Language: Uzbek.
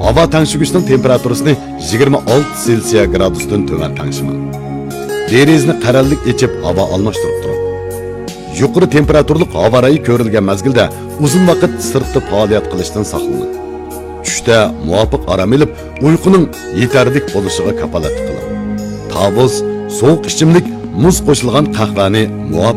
havo tangshig'ichning temperaturasini 26 Selsiya gradusdan tuvan tangshimang. Derazni qarallik ichib havo almashtirib turing. Yuqori temperaturli havo rayi ko'rilgan mazgilda uzun vaqt sirtda faoliyat qilishdan saqlaning. Tushda muvofiq orom olib, uyquning yetarlik bo'lishiga kafolat qiling. Tavus, sovuq ichimlik, muz qo'shilgan qahvani muvofiq